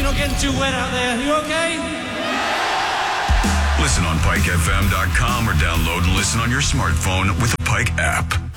not getting too wet out there. You okay? Listen on PikeFM.com or download and listen on your smartphone with the Pike app.